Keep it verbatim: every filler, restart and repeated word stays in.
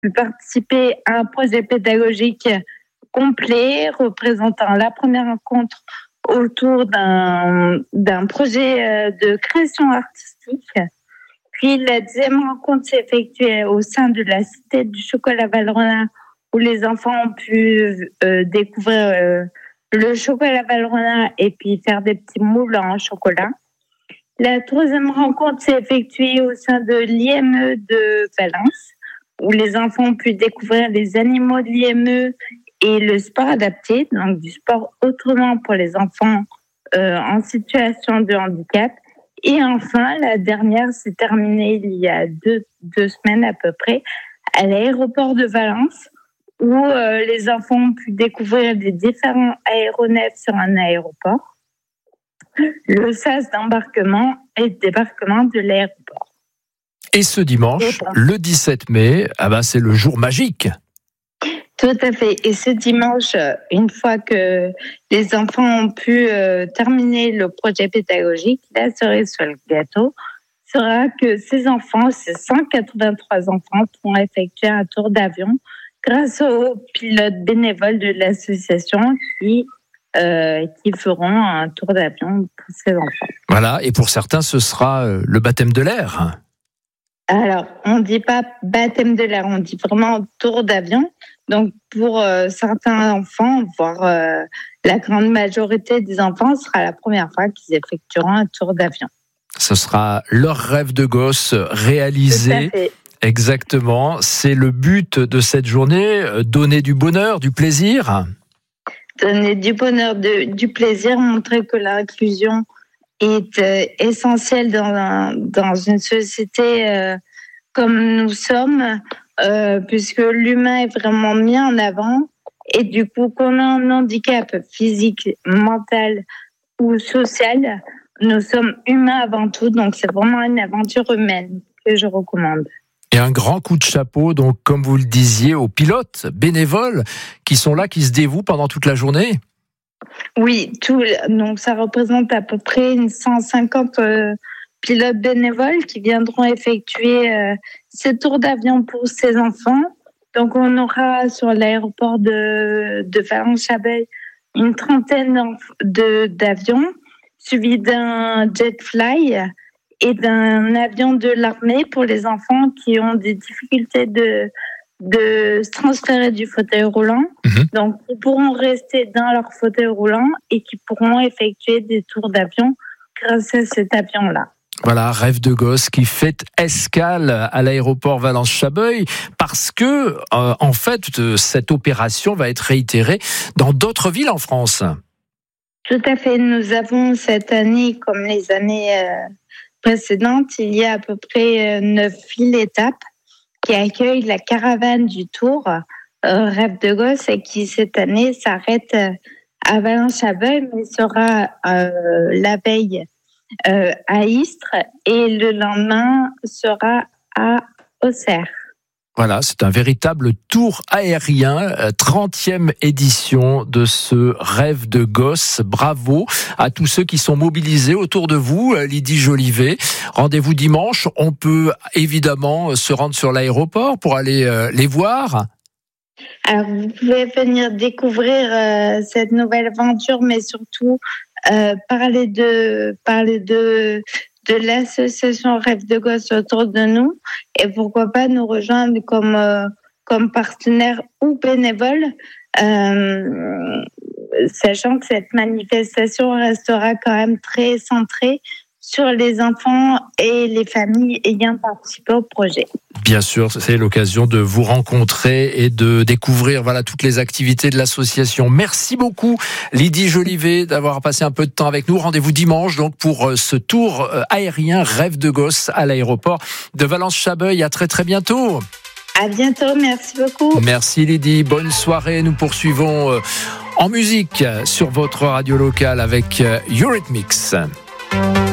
pu participer à un projet pédagogique complet représentant la première rencontre autour d'un, d'un projet de création artistique. Puis la deuxième rencontre s'est effectuée au sein de la Cité du Chocolat Valrhona, où les enfants ont pu euh, découvrir euh, le chocolat Valrhona et puis faire des petits moules en chocolat. La troisième rencontre s'est effectuée au sein de l'I M E de Valence, où les enfants ont pu découvrir les animaux de l'I M E et le sport adapté, donc du sport autrement pour les enfants euh, en situation de handicap. Et enfin, la dernière s'est terminée il y a deux, deux semaines à peu près, à l'aéroport de Valence, où euh, les enfants ont pu découvrir les différents aéronefs sur un aéroport, le sas d'embarquement et de débarquement de l'aéroport. Et ce dimanche, bon. le dix-sept mai, ah ben c'est le jour magique. Tout à fait. Et ce dimanche, une fois que les enfants ont pu euh, terminer le projet pédagogique, la cerise sur le gâteau sera que ces enfants, ces cent quatre-vingt-trois enfants, pourront effectuer un tour d'avion grâce aux pilotes bénévoles de l'association qui, euh, qui feront un tour d'avion pour ces enfants. Voilà. Et pour certains, ce sera le baptême de l'air. Alors, on ne dit pas baptême de l'air, on dit vraiment tour d'avion. Donc, pour euh, certains enfants, voire euh, la grande majorité des enfants, ce sera la première fois qu'ils effectueront un tour d'avion. Ce sera leur rêve de gosse réalisé. Tout à fait. Exactement. C'est le but de cette journée, donner du bonheur, du plaisir. Donner du bonheur, de, du plaisir, montrer que l'inclusion est euh, essentielle dans, un, dans une société euh, comme nous sommes. Euh, puisque l'humain est vraiment mis en avant et du coup qu'on a un handicap physique, mental ou social, nous sommes humains avant tout, donc c'est vraiment une aventure humaine que je recommande. Et un grand coup de chapeau, donc comme vous le disiez, aux pilotes bénévoles qui sont là, qui se dévouent pendant toute la journée. Oui, tout, donc ça représente à peu près une cent cinquante euh, pilotes bénévoles qui viendront effectuer euh, ces tours d'avion pour ces enfants. Donc, on aura sur l'aéroport de, de Valence-Chabeuil une trentaine de, d'avions, suivis d'un jet fly et d'un avion de l'armée pour les enfants qui ont des difficultés de, de se transférer du fauteuil roulant. Mmh. Donc, ils pourront rester dans leur fauteuil roulant et qui pourront effectuer des tours d'avion grâce à cet avion-là. Voilà, rêve de gosse qui fait escale à l'aéroport Valence-Chabeuil parce que, euh, en fait, cette opération va être réitérée dans d'autres villes en France. Tout à fait. Nous avons cette année, comme les années euh, précédentes, il y a à peu près euh, neuf villes étapes qui accueillent la caravane du Tour euh, Rêve de gosse et qui, cette année, s'arrête à Valence-Chabeuil, mais sera euh, la veille Euh, à Istres et le lendemain sera à Auxerre. Voilà, c'est un véritable tour aérien, trentième édition de ce rêve de gosse. Bravo à tous ceux qui sont mobilisés autour de vous, Lydie Jolivet. Rendez-vous dimanche. On peut évidemment se rendre sur l'aéroport pour aller euh, les voir. Alors, vous pouvez venir découvrir euh, cette nouvelle aventure, mais surtout euh, parler de parler de de l'association Rêve de gosse autour de nous et pourquoi pas nous rejoindre comme euh, comme partenaire ou bénévole, euh, sachant que cette manifestation restera quand même très centrée sur les enfants et les familles ayant participé au projet. Bien sûr, c'est l'occasion de vous rencontrer et de découvrir voilà toutes les activités de l'association. Merci beaucoup Lydie Jolivet d'avoir passé un peu de temps avec nous. Rendez-vous dimanche donc pour ce tour aérien Rêve de gosse à l'aéroport de Valence-Chabeuil. À très très bientôt. À bientôt, merci beaucoup. Merci Lydie, bonne soirée. Nous poursuivons en musique sur votre radio locale avec Eurythmics.